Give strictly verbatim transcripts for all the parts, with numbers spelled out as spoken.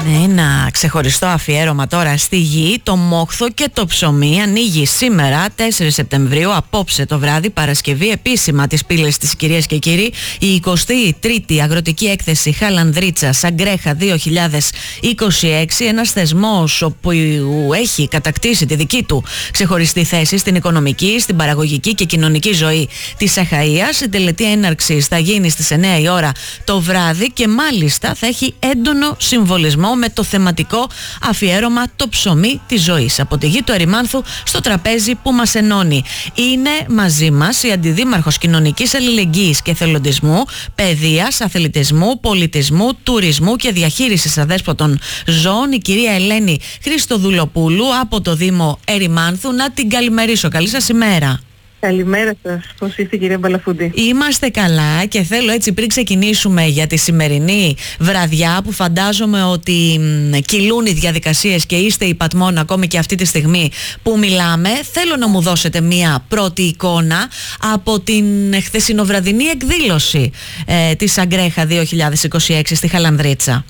Ένα ξεχωριστό αφιέρωμα τώρα στη γη. Το μόχθο και το ψωμί ανοίγει σήμερα τέσσερις Σεπτεμβρίου, απόψε το βράδυ, Παρασκευή, επίσημα τις πύλες της, κυρίες και κύριοι, η εικοστή τρίτη αγροτική έκθεση Χαλανδρίτσα Αγκρέχα δύο χιλιάδες είκοσι έξι. Ένας θεσμός που έχει κατακτήσει τη δική του ξεχωριστή θέση στην οικονομική, στην παραγωγική και κοινωνική ζωή της Αχαΐας. Η τελετή έναρξης θα γίνει στις εννιά η ώρα το βράδυ και μάλιστα θα έχει έντονο συμβολισμό με το θεματικό αφιέρωμα «Το ψωμί της ζωής». Από τη γη του Ερημάνθου στο τραπέζι που μας ενώνει. Είναι μαζί μας η Αντιδήμαρχος Κοινωνικής Αλληλεγγύης και Εθελοντισμού, Παιδείας, Αθλητισμού, Πολιτισμού, Τουρισμού και Διαχείρισης Αδέσποτων Ζώων, η κυρία Ελένη Χριστοδουλοπούλου από το Δήμο Ερημάνθου. Να την καλημερίσω. Καλή σας ημέρα. Καλημέρα σας. Πώς είστε, κυρία Μπαλαφούντη? Είμαστε καλά και θέλω έτσι, πριν ξεκινήσουμε για τη σημερινή βραδιά, που φαντάζομαι ότι μ, κυλούν οι διαδικασίες και είστε υπατμόν ακόμη και αυτή τη στιγμή που μιλάμε, θέλω να μου δώσετε μία πρώτη εικόνα από την χθεσινοβραδινή εκδήλωση ε, της Αγκρέχα δύο χιλιάδες είκοσι έξι στη Χαλανδρίτσα.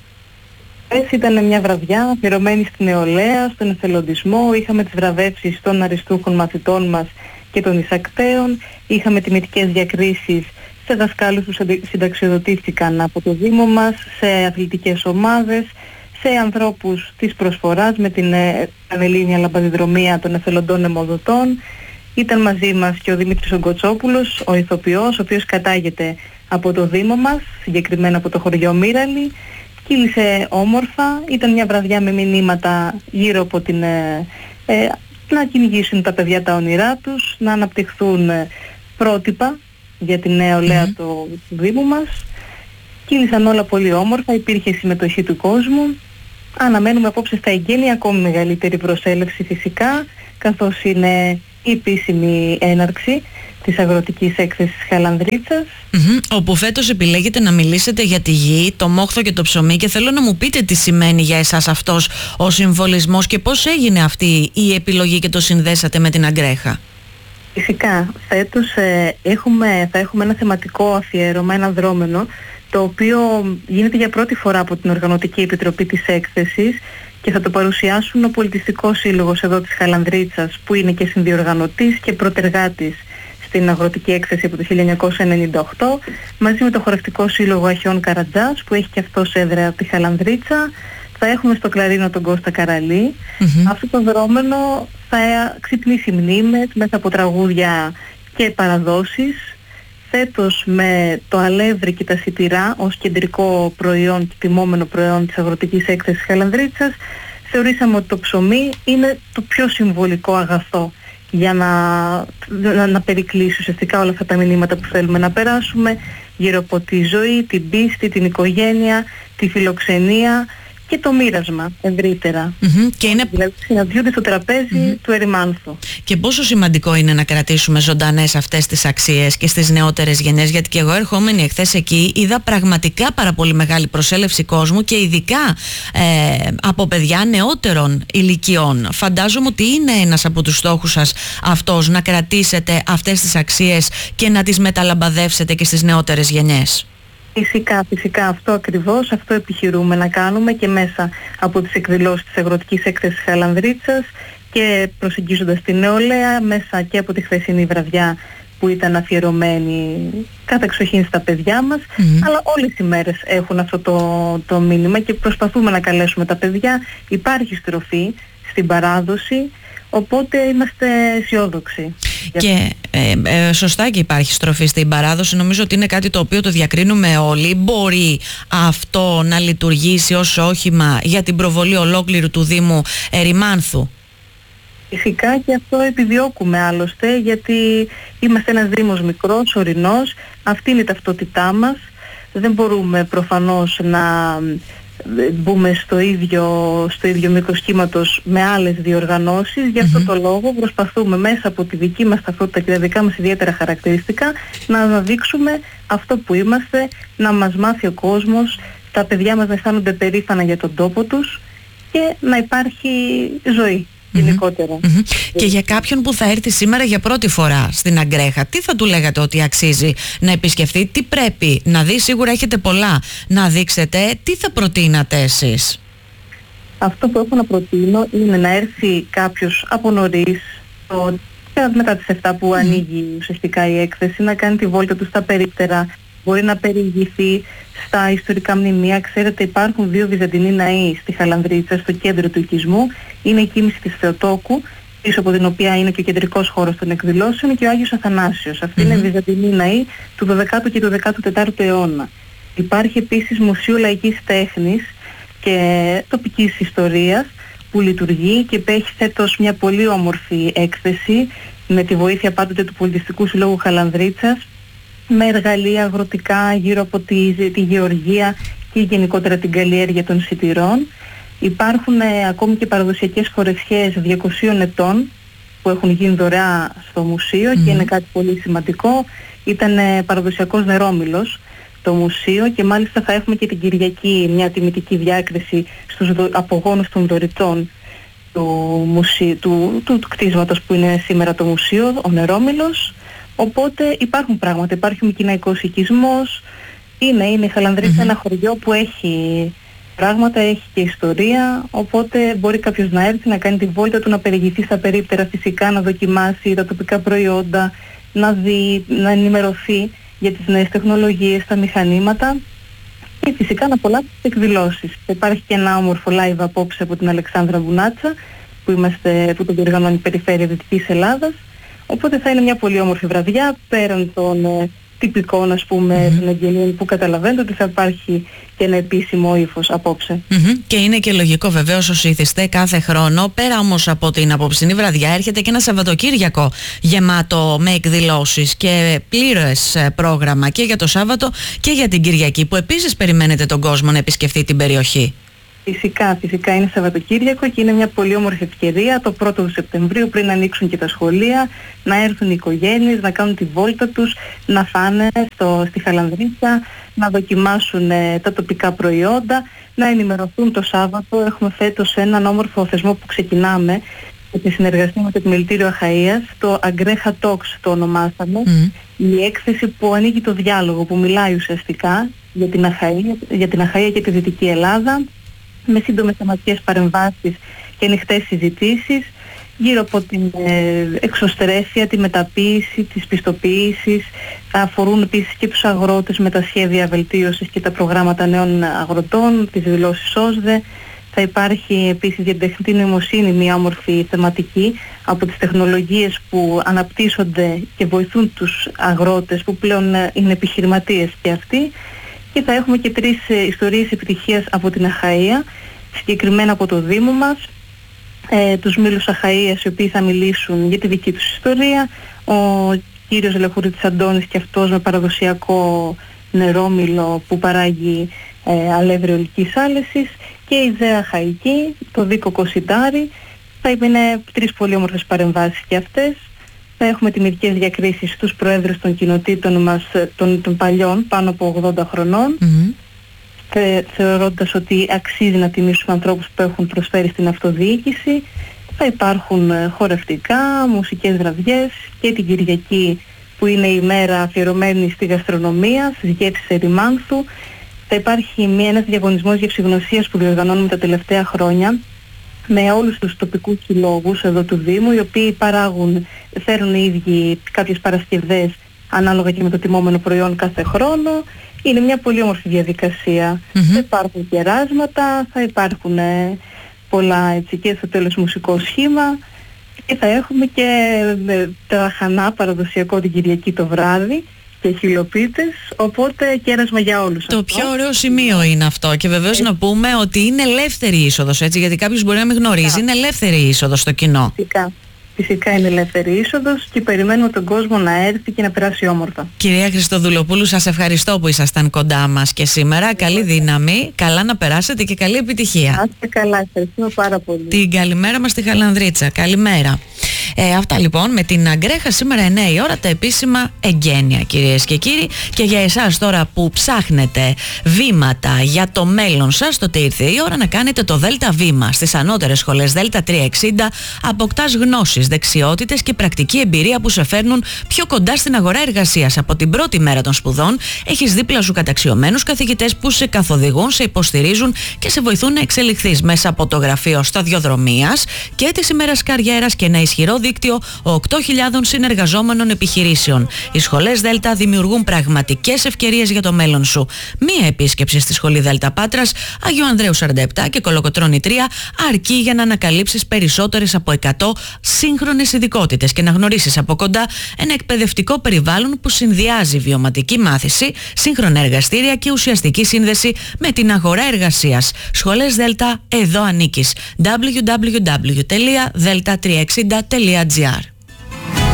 Έτσι, ήταν μια βραδιά αφιερωμένη στην νεολαία, στον εθελοντισμό. Είχαμε τις βραβεύσεις των αριστούχων μαθητών μας και των εισακτέων. Είχαμε τιμητικές διακρίσεις σε δασκάλους που συνταξιοδοτήθηκαν από το Δήμο μας, σε αθλητικές ομάδες, σε ανθρώπους της προσφοράς με την Πανελλήνια Λαμπαδιδρομία των Εθελοντών Αιμοδοτών. Ήταν μαζί μας και ο Δημήτρης Ογκοτσόπουλος, ο ηθοποιός, ο οποίος κατάγεται από το Δήμο μας, συγκεκριμένα από το χωριό Μύραλη. Κύλησε όμορφα, ήταν μια βραδιά με μηνύματα γύρω από την... Ε, ε, να κυνηγήσουν τα παιδιά τα όνειρά τους, να αναπτυχθούν πρότυπα για την νεολαία mm-hmm. του Δήμου μας. Κύλησαν όλα πολύ όμορφα, υπήρχε συμμετοχή του κόσμου. Αναμένουμε απόψε στα εγγένεια ακόμη μεγαλύτερη προσέλευση φυσικά, καθώς είναι η επίσημη έναρξη της αγροτικής έκθεσης Χαλανδρίτσας. Mm-hmm. Όπου φέτος επιλέγετε να μιλήσετε για τη γη, το μόχθο και το ψωμί, και θέλω να μου πείτε τι σημαίνει για εσάς αυτός ο συμβολισμός και πώς έγινε αυτή η επιλογή και το συνδέσατε με την Αγκρέχα. Φυσικά, φέτος ε, έχουμε, θα έχουμε ένα θεματικό αφιέρωμα, ένα δρόμενο, το οποίο γίνεται για πρώτη φορά από την Οργανωτική Επιτροπή της έκθεσης και θα το παρουσιάσουν ο Πολιτιστικός Σύλλογος εδώ της Χαλανδρίτσας, που είναι και συνδιοργανωτής και προτεργάτης στην αγροτική έκθεση από το χίλια εννιακόσια ενενήντα οκτώ, μαζί με το Χορευτικό Σύλλογο Αχιών Καρατζάς, που έχει και αυτός έδρα από τη Χαλανδρίτσα. Θα έχουμε στο κλαρίνο τον Κώστα Καραλή. Mm-hmm. Αυτό το δρόμενο θα ξυπνήσει μνήμες μέσα από τραγούδια και παραδόσεις. Φέτος με το αλεύρι και τα σιτηρά ως κεντρικό προϊόν και τιμόμενο προϊόν της αγροτικής έκθεσης Χαλανδρίτσας, θεωρήσαμε ότι το ψωμί είναι το πιο συμβολικό αγαθό για να, να, να περικλείσει ουσιαστικά όλα αυτά τα μηνύματα που θέλουμε να περάσουμε γύρω από τη ζωή, την πίστη, την οικογένεια, τη φιλοξενία και το μοίρασμα ευρύτερα. Mm-hmm. Και είναι... Δηλαδή συναντιούνται στο τραπέζι mm-hmm. του Ερημάνθου. Και πόσο σημαντικό είναι να κρατήσουμε ζωντανές αυτές τις αξίες και στις νεότερες γενιές, γιατί και εγώ ερχόμενη εχθές εκεί είδα πραγματικά πάρα πολύ μεγάλη προσέλευση κόσμου και ειδικά ε, από παιδιά νεότερων ηλικιών. Φαντάζομαι ότι είναι ένας από τους στόχους σας αυτός, να κρατήσετε αυτές τις αξίες και να τις μεταλαμπαδεύσετε και στις νεότερες γενιές. Φυσικά, φυσικά αυτό ακριβώς, αυτό επιχειρούμε να κάνουμε και μέσα από τις εκδηλώσεις της αγροτικής έκθεσης Χαλανδρίτσας και προσεγγίζοντας την νεολαία, μέσα και από τη χθεσινή βραδιά που ήταν αφιερωμένη κατεξοχήν στα παιδιά μας, mm-hmm. αλλά όλες οι μέρες έχουν αυτό το, το μήνυμα και προσπαθούμε να καλέσουμε τα παιδιά. Υπάρχει στροφή στην παράδοση, οπότε είμαστε αισιόδοξοι. Και ε, ε, σωστά, και υπάρχει στροφή στην παράδοση. Νομίζω ότι είναι κάτι το οποίο το διακρίνουμε όλοι. Μπορεί αυτό να λειτουργήσει ως όχημα για την προβολή ολόκληρου του Δήμου Ερημάνθου? Φυσικά, και αυτό επιδιώκουμε άλλωστε, γιατί είμαστε ένας Δήμος μικρός, ορεινός. Αυτή είναι η ταυτότητά μας. Δεν μπορούμε προφανώς να μπούμε στο ίδιο, στο ίδιο μήκος κύματος με άλλες διοργανώσεις. Γι' αυτό mm-hmm. το λόγο προσπαθούμε μέσα από τη δική μας ταυτότητα και τα δικά μας ιδιαίτερα χαρακτηριστικά να αναδείξουμε αυτό που είμαστε, να μας μάθει ο κόσμος, τα παιδιά μας να αισθάνονται περήφανα για τον τόπο τους και να υπάρχει ζωή. γενικότερα. Mm-hmm. Mm-hmm. Και για κάποιον που θα έρθει σήμερα για πρώτη φορά στην Αγκρέχα, τι θα του λέγατε ότι αξίζει να επισκεφθεί, τι πρέπει να δει? Σίγουρα έχετε πολλά να δείξετε. Τι θα προτείνατε εσείς? Αυτό που έχω να προτείνω είναι να έρθει κάποιος από νωρίς, το, μετά τις εφτά που mm. ανοίγει ουσιαστικά η έκθεση, να κάνει τη βόλτα του στα περίπτερα, μπορεί να περιηγηθεί στα ιστορικά μνημεία. Ξέρετε, υπάρχουν δύο βυζαντινοί ναοί στη Χαλανδρίτσα, στο κέντρο του οικισμού. Είναι η κοίμηση της Θεοτόκου, πίσω από την οποία είναι και ο κεντρικός χώρος των εκδηλώσεων, και ο Άγιος Αθανάσιος. Αυτή mm-hmm. είναι βυζαντινοί ναοί του δωδεκάτου και του δεκατετάρτου αιώνα. Υπάρχει επίσης Μουσείο Λαϊκής Τέχνης και τοπικής ιστορίας που λειτουργεί και έχει φέτος μια πολύ όμορφη έκθεση με τη βοήθεια πάντοτε του Πολιτιστικού Συλλόγου Χαλανδρίτσας, με εργαλεία αγροτικά γύρω από τη, τη γεωργία και γενικότερα την καλλιέργεια των σιτηρών. Υπάρχουν ε, ακόμη και παραδοσιακές χορευσιές διακοσίων ετών που έχουν γίνει δωρεά στο μουσείο mm. και είναι κάτι πολύ σημαντικό. Ήταν ε, παραδοσιακός νερόμυλος το μουσείο, και μάλιστα θα έχουμε και την Κυριακή μια τιμητική διάκριση στους δο, απογόνους των δωρητών του, μουσείου, του, του, του κτίσματος που είναι σήμερα το μουσείο, ο νερόμυλος. Οπότε υπάρχουν πράγματα, υπάρχει μικηναϊκός οικισμός, είναι, είναι η Χαλανδρίτσα mm-hmm. ένα χωριό που έχει πράγματα, έχει και ιστορία, οπότε μπορεί κάποιος να έρθει, να κάνει τη βόλτα του, να περιηγηθεί στα περίπτερα φυσικά, να δοκιμάσει τα τοπικά προϊόντα, να δει, να ενημερωθεί για τις νέες τεχνολογίες, τα μηχανήματα και φυσικά να απολαύσει τις εκδηλώσεις. Υπάρχει και ένα όμορφο live απόψε από την Αλεξάνδρα Βουνάτσα που, είμαστε, που τον διοργανώνει η Περιφέρεια Δυτικής Ελλάδας. Οπότε θα είναι μια πολύ όμορφη βραδιά, πέραν των ε, τυπικών, ας πούμε, mm-hmm. των εγγενείων, που καταλαβαίνετε ότι θα υπάρχει και ένα επίσημο ύφος απόψε. Mm-hmm. Και είναι και λογικό βεβαίως ως ήθιστε κάθε χρόνο, πέρα όμως από την απόψινή βραδιά, έρχεται και ένα Σαββατοκύριακο γεμάτο με εκδηλώσεις και πλήρες πρόγραμμα και για το Σάββατο και για την Κυριακή, που επίσης περιμένετε τον κόσμο να επισκεφτεί την περιοχή. Φυσικά, φυσικά είναι Σαββατοκύριακο και είναι μια πολύ όμορφη ευκαιρία το πρώτο του Σεπτεμβρίου, πριν ανοίξουν και τα σχολεία, να έρθουν οι οικογένειες, να κάνουν τη βόλτα τους, να φάνε στο, στη Χαλανδρίτσα, να δοκιμάσουν ε, τα τοπικά προϊόντα, να ενημερωθούν το Σάββατο. Έχουμε φέτος έναν όμορφο θεσμό που ξεκινάμε με τη συνεργασία με το Επιμελητήριο Αχαΐας, το Αγκρέχα Talks το ονομάσαμε, mm. η έκθεση που ανοίγει το διάλογο, που μιλάει ουσιαστικά για την Αχαΐα, για την Αχαΐα και τη Δυτική Ελλάδα, με σύντομες θεματικές παρεμβάσεις και ανοιχτές συζητήσεις γύρω από την ε, εξωστρέφεια, τη μεταποίηση, τις πιστοποίησεις. Θα αφορούν επίσης και τους αγρότες με τα σχέδια βελτίωσης και τα προγράμματα νέων αγροτών, τις δηλώσεις ΩΣΔΕ. Θα υπάρχει επίσης για την τεχνητή νοημοσύνη μια όμορφη θεματική από τις τεχνολογίες που αναπτύσσονται και βοηθούν τους αγρότες που πλέον είναι επιχειρηματίες και αυτοί. Και θα έχουμε και τρεις ε, ιστορίες επιτυχίας από την Αχαΐα, συγκεκριμένα από το Δήμο μας, ε, τους Μήλους Αχαΐας, οι οποίοι θα μιλήσουν για τη δική τους ιστορία, ο κύριος Λεχουρίτης Αντώνης και αυτός με παραδοσιακό νερόμυλο που παράγει ε, αλεύρι ολικής άλεσης, και η ΔΕΑ Αχαϊκή, το Δίκο Κοσιτάρι. Θα είναι τρεις πολύ όμορφες παρεμβάσεις και αυτές. Θα έχουμε τιμητικές διακρίσεις στους προέδρους των κοινοτήτων μας, των, των παλιών, πάνω από ογδόντα χρονών, mm-hmm. θε, θεωρώντας ότι αξίζει να τιμήσουμε ανθρώπους που έχουν προσφέρει στην αυτοδιοίκηση. Θα υπάρχουν χορευτικά, μουσικές βραδιές και την Κυριακή, που είναι η μέρα αφιερωμένη στη γαστρονομία, στις γεύσεις ερημάνθου. Θα υπάρχει μια, ένας διαγωνισμός γευσηγνωσίας που διοργανώνουμε τα τελευταία χρόνια, με όλους τους τοπικούς συλλόγους εδώ του Δήμου, οι οποίοι παράγουν, φέρουν οι ίδιοι κάποιες παρασκευές ανάλογα και με το τιμόμενο προϊόν κάθε χρόνο. Είναι μια πολύ όμορφη διαδικασία. Mm-hmm. Θα υπάρχουν κεράσματα, θα υπάρχουν ε, πολλά έτσι, και στο τέλος μουσικό σχήμα, και θα έχουμε και ε, το αχανά παραδοσιακό την Κυριακή το βράδυ και χιλοπίτες, οπότε κέρασμα για όλους. Το αυτό. πιο ωραίο σημείο είναι αυτό, και βεβαίως ε... να πούμε ότι είναι ελεύθερη είσοδος, έτσι, γιατί κάποιος μπορεί να μην γνωρίζει. Φυσικά. Είναι ελεύθερη είσοδος στο κοινό. Φυσικά. Φυσικά είναι ελεύθερη είσοδος και περιμένουμε τον κόσμο να έρθει και να περάσει όμορφα. Κυρία Χριστοδουλοπούλου, σας ευχαριστώ που ήσασταν κοντά μας και σήμερα. Καλή δύναμη, καλά να περάσετε και καλή επιτυχία. Να είστε καλά, ευχαριστούμε πάρα πολύ. Την καλημέρα μας στη Χαλανδρίτσα. Καλημέρα. Ε, αυτά λοιπόν με την Αγκρέχα σήμερα εννιά η ώρα τα επίσημα εγγένεια, κυρίες και κύριοι. Και για εσάς τώρα που ψάχνετε βήματα για το μέλλον σας, τότε ήρθε η ώρα να κάνετε το Δέλτα Βήμα. Στις ανώτερες σχολές Δέλτα τριακόσια εξήντα αποκτάς γνώσεις, δεξιότητες και πρακτική εμπειρία που σε φέρνουν πιο κοντά στην αγορά εργασίας. Από την πρώτη μέρα των σπουδών έχεις δίπλα σου καταξιωμένους καθηγητές που σε καθοδηγούν, σε υποστηρίζουν και σε βοηθούν να εξελιχθείς μέσα από το γραφείο σταδιοδρομίας και της ημέρας καριέρας και ένα ισχυρό δίκτυο οκτώ χιλιάδων συνεργαζόμενων επιχειρήσεων. Οι σχολές Δέλτα δημιουργούν πραγματικές ευκαιρίες για το μέλλον σου. Μία επίσκεψη στη σχολή Δέλτα Πάτρας, Αγίου Ανδρέου σαράντα επτά και Κολοκοτρώνη τρία αρκεί για να ανακαλύψεις περισσότερες από εκατό σύγχρονες ειδικότητες και να γνωρίσεις από κοντά ένα εκπαιδευτικό περιβάλλον που συνδυάζει βιωματική μάθηση, σύγχρονα εργαστήρια και ουσιαστική σύνδεση με την αγορά εργασίας. Σχολές Δέλτα, εδώ ανήκεις. double-u double-u double-u τελεία δέλτα τριακόσια εξήντα τελεία τζι άρ